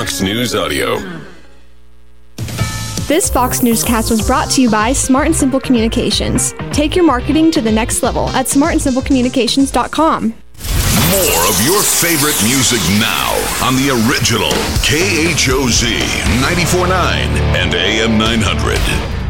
Fox News Audio. This Fox Newscast was brought to you by Smart and Simple Communications. Take your marketing to the next level at smartandsimplecommunications.com. More of your favorite music now on the original KHOZ 94.9 and AM 900.